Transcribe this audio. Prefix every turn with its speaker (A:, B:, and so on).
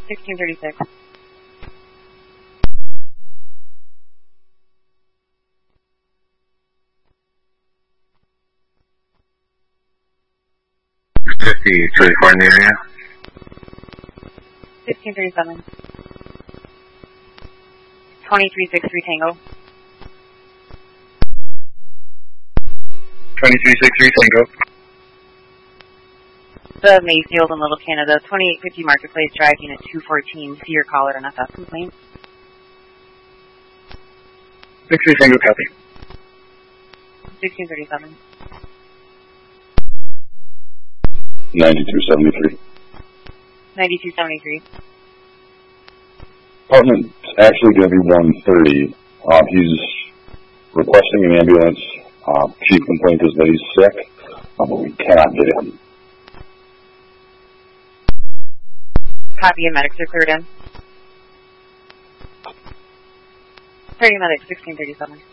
A: 1636.
B: $50-34 in the area.
A: 1637. 2363 Tango.
B: 2363 Tango.
A: The Mayfield in Little Canada, 2850 Marketplace Drive, Unit 214. See your caller NFS complaint.
B: 63 Tango, copy.
A: 1637.
C: 9273.
A: 9273.
C: Apartment's actually going to be 130. He's requesting an ambulance. Chief complaint is that he's sick, but we cannot get him.
A: Copy, and medics are cleared in. Paramedics 1637.